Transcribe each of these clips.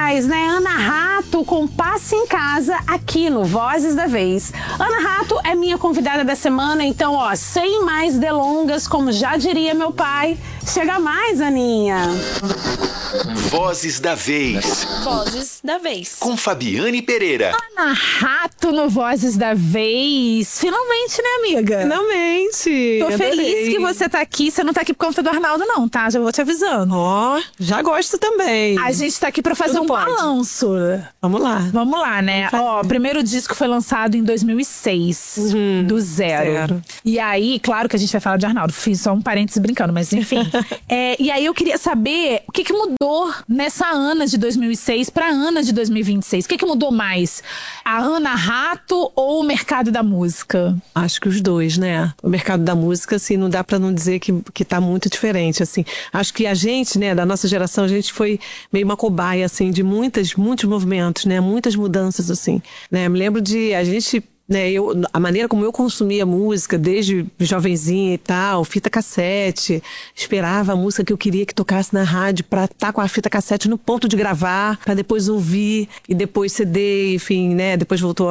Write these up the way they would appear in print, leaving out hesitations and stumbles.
demais, né? Ana Rato com Passe em Casa aqui no Vozes da Vez. Ana Rato é minha convidada da semana, então, ó, sem mais delongas, como já diria meu pai, chega mais, Aninha. Vozes da Vez. Vozes da Vez. Com Fabiane Pereira. Ana Rato no Vozes da Vez. Finalmente, né, amiga? Finalmente. Tô feliz que você tá aqui. Você não tá aqui por conta do Arnaldo, não, tá? Já vou te avisando. Ó, já gosto também. A gente tá aqui pra fazer um balanço. Vamos lá. Vamos lá, né? Ó, o primeiro disco foi lançado em 2006, do zero. E aí, claro que a gente vai falar de Arnaldo. Fiz só um parênteses brincando, mas enfim. E aí eu queria saber o que mudou nessa Ana de 2006 pra Ana de 2026. O que mudou mais? A Ana Rato ou o mercado da música? Acho que os dois, né? O mercado da música, assim, não dá pra não dizer que tá muito diferente, assim. Acho que a gente, né, da nossa geração, a gente foi meio uma cobaia, assim, de muitos movimentos, né? Muitas mudanças, assim, né? Me lembro de a gente... Né, a maneira como eu consumia música, desde jovenzinha e tal, fita cassete, esperava a música que eu queria que tocasse na rádio pra estar com a fita cassete no ponto de gravar, pra depois ouvir, e depois CD, enfim, né, depois voltou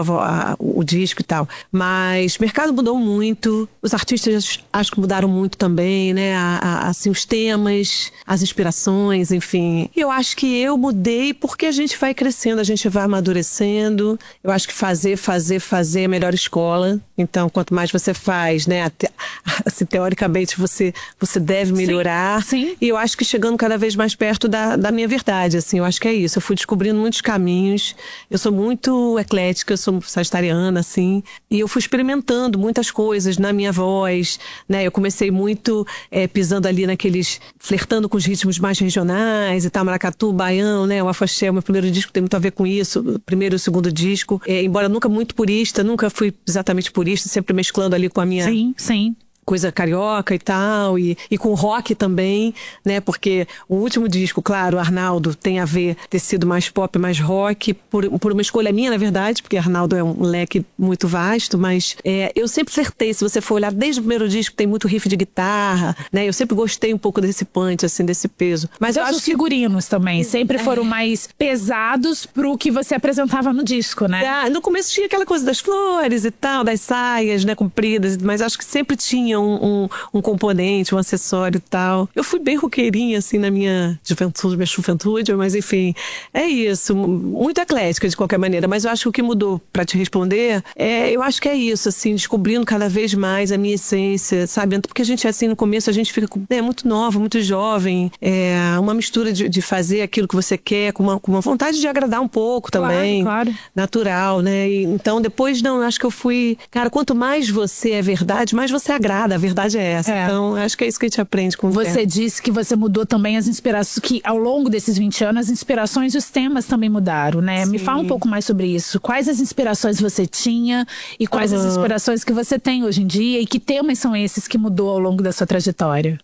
o disco e tal. Mas o mercado mudou muito, os artistas acho que mudaram muito também, né, assim, os temas, as inspirações, enfim. E eu acho que eu mudei porque a gente vai crescendo, a gente vai amadurecendo. Eu acho que fazer é a melhor escola. Então, quanto mais você faz, né, assim, teoricamente você deve melhorar. Sim. E eu acho que chegando cada vez mais perto da minha verdade, assim, eu acho que é isso. Eu fui descobrindo muitos caminhos. Eu sou muito eclética, eu sou sagitariana, assim, e eu fui experimentando muitas coisas na minha voz, né? Eu comecei muito pisando ali flertando com os ritmos mais regionais e tal, maracatu, baião, né? O afoxé, o meu primeiro disco tem muito a ver com isso, o primeiro e o segundo disco. Embora nunca muito purista, nunca fui exatamente purista, sempre mesclando ali com a minha... Sim. Coisa carioca e tal, e com rock também, né? Porque o último disco, claro, Arnaldo tem a ver ter sido mais pop, mais rock, por uma escolha minha, na verdade, porque Arnaldo é um leque muito vasto, mas eu sempre flertei, se você for olhar desde o primeiro disco, tem muito riff de guitarra, né? Eu sempre gostei um pouco desse punch, assim, desse peso. Mas eu acho que os figurinos também sempre foram mais pesados pro que você apresentava no disco, né? No começo tinha aquela coisa das flores e tal, das saias, né, compridas, mas acho que sempre tinha um componente, um acessório e tal. Eu fui bem roqueirinha, assim, na minha juventude, mas enfim, é isso. Muito eclética, de qualquer maneira. Mas eu acho que o que mudou, pra te responder, eu acho que é isso, assim, descobrindo cada vez mais a minha essência, sabe? Porque a gente, assim, no começo, a gente fica muito nova, muito jovem, uma mistura de fazer aquilo que você quer, com uma vontade de agradar um pouco também. Claro. Natural, né? Então, depois, não, acho que eu fui... Cara, quanto mais você é verdade, mais você agrada. A verdade é essa. Então, acho que é isso que a gente aprende com o tempo. Você disse que você mudou também as inspirações, que ao longo desses 20 anos, as inspirações e os temas também mudaram, né? Sim. Me fala um pouco mais sobre isso. Quais as inspirações você tinha e quais as inspirações que você tem hoje em dia e que temas são esses que mudou ao longo da sua trajetória?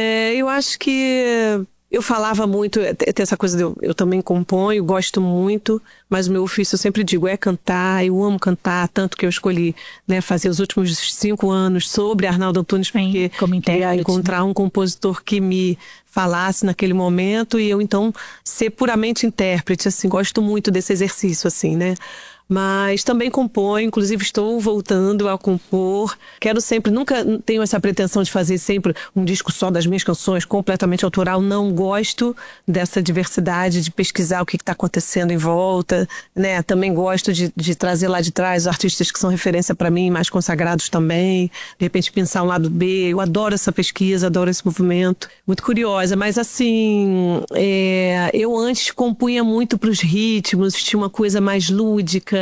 Eu acho que... Eu falava muito, tem essa coisa eu também componho, gosto muito, mas o meu ofício, eu sempre digo, é cantar, eu amo cantar, tanto que eu escolhi, né, fazer os últimos 5 anos sobre Arnaldo Antunes, porque queria encontrar um compositor que me falasse naquele momento e eu, então, ser puramente intérprete, assim, gosto muito desse exercício, assim, né? Mas também componho, inclusive estou voltando a compor. Quero sempre, nunca tenho essa pretensão de fazer sempre um disco só das minhas canções, completamente autoral. Não gosto dessa diversidade, de pesquisar o que está acontecendo em volta, né? Também gosto de trazer lá de trás artistas que são referência para mim, mais consagrados também. De repente pensar um lado B. Eu adoro essa pesquisa, adoro esse movimento. Muito curiosa, mas assim, eu antes compunha muito para os ritmos, tinha uma coisa mais lúdica.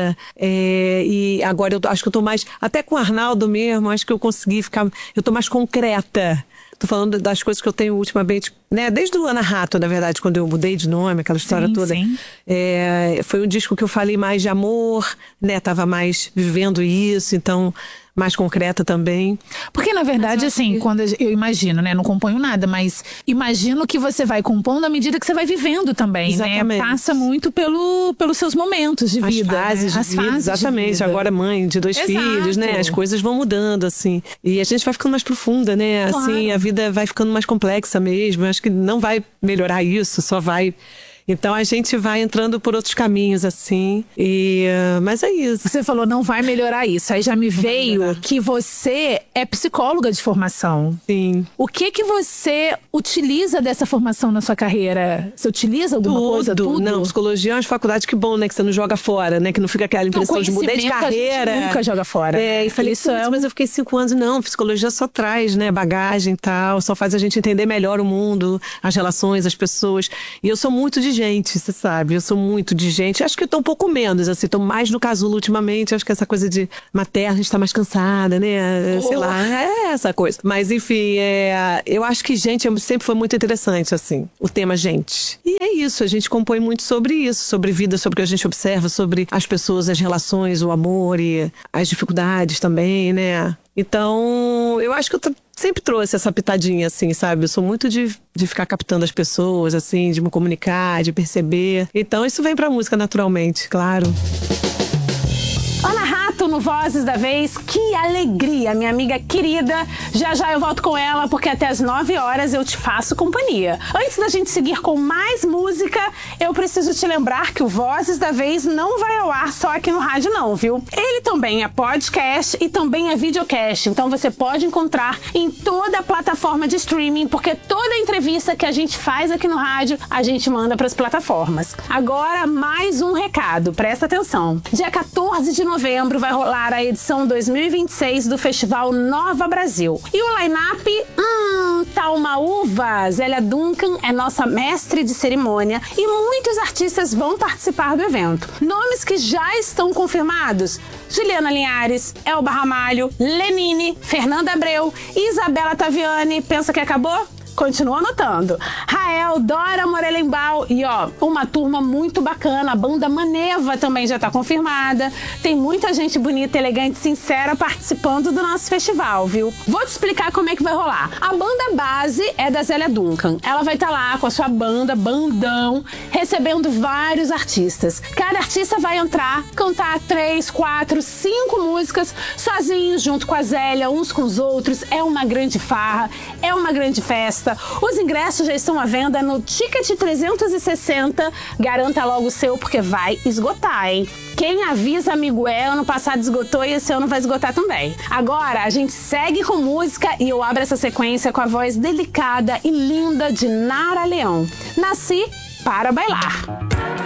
E agora eu acho que eu tô mais, até com o Arnaldo mesmo, acho que eu consegui eu tô mais concreta. Tô falando das coisas que eu tenho ultimamente, né? Desde o Ana Rato, na verdade, quando eu mudei de nome, aquela história toda. Sim. Foi um disco que eu falei mais de amor, né? Tava mais vivendo isso, então... mais concreta também. Porque, na verdade, assim, quando eu imagino, né? Não componho nada, mas imagino que você vai compondo à medida que você vai vivendo também, exatamente, né? Passa muito pelos seus momentos de vida. As fases, né? de vida, exatamente. Agora mãe de 2 filhos, né? As coisas vão mudando, assim. E a gente vai ficando mais profunda, né? Claro. Assim, a vida vai ficando mais complexa mesmo. Eu acho que não vai melhorar isso, só vai... Então a gente vai entrando por outros caminhos, assim. Mas é isso. Você falou, não vai melhorar isso. Aí já me veio que você é psicóloga de formação. Sim. O que você utiliza dessa formação na sua carreira? Você utiliza alguma coisa? Tudo? Não, psicologia é uma faculdade que bom, né? Que você não joga fora, né? Que não fica aquela impressão de mudei de carreira. A gente nunca joga fora. E falei, isso mas eu fiquei 5 anos. Não, psicologia só traz, né? Bagagem e tal. Só faz a gente entender melhor o mundo, as relações, as pessoas. E eu sou muito de gente, você sabe? Eu sou muito de gente. Acho que eu tô um pouco menos, assim. Tô mais no casulo ultimamente. Acho que essa coisa de materna, a gente tá mais cansada, né? Sei lá, é essa coisa. Mas, enfim, eu acho que gente sempre foi muito interessante, assim. O tema gente. E é isso, a gente compõe muito sobre isso. Sobre vida, sobre o que a gente observa, sobre as pessoas, as relações, o amor e as dificuldades também, né? Então, eu acho que eu sempre trouxe essa pitadinha, assim, sabe? Eu sou muito de ficar captando as pessoas, assim, de me comunicar, de perceber. Então, isso vem pra música naturalmente, claro. Ana Rato no Vozes da Vez, que alegria, minha amiga querida. Já eu volto com ela, porque até as 9 horas eu te faço companhia. Antes da gente seguir com mais música, eu preciso te lembrar que o Vozes da Vez não vai ao ar só aqui no rádio não, viu? Ele também é podcast e também é videocast, então você pode encontrar em toda a plataforma de streaming, porque toda entrevista que a gente faz aqui no rádio, a gente manda para as plataformas. Agora, mais um recado, presta atenção. Dia 14 de novembro vai rolar a edição 2026 do Festival Nova Brasil. E o line-up, tá uma uva. Zélia Duncan é nossa mestre de cerimônia e muitos artistas vão participar do evento. Nomes que já estão confirmados: Juliana Linhares, Elba Ramalho, Lenine, Fernanda Abreu, Isabela Taviani. Pensa que acabou? Continua anotando. Rael, Dora Morelenbaum e uma turma muito bacana. A banda Maneva também já tá confirmada. Tem muita gente bonita, elegante, sincera participando do nosso festival, viu? Vou te explicar como é que vai rolar. A banda base é da Zélia Duncan. Ela vai estar lá com a sua banda, bandão, recebendo vários artistas. Cada artista vai entrar, cantar 3, 4, 5 músicas sozinhos, junto com a Zélia, uns com os outros. É uma grande farra, é uma grande festa. Os ingressos já estão à venda no Ticket 360. Garanta logo o seu, porque vai esgotar, hein? Quem avisa, amigo, ano passado esgotou e esse ano vai esgotar também. Agora, a gente segue com música e eu abro essa sequência com a voz delicada e linda de Nara Leão. Nasci para bailar.